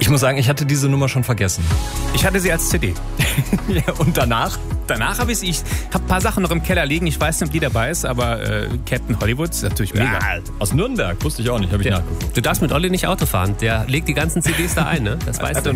Ich muss sagen, ich hatte diese Nummer schon vergessen. Ich hatte sie als CD. Ja, und danach? Danach habe ich habe ein paar Sachen noch im Keller liegen. Ich weiß nicht, ob die dabei ist, aber Captain Hollywood ist natürlich mega. Ja, aus Nürnberg, wusste ich auch nicht, habe ich nachgeguckt. Du darfst mit Olli nicht Auto fahren. Der legt die ganzen CDs da ein, ne? Das weißt du.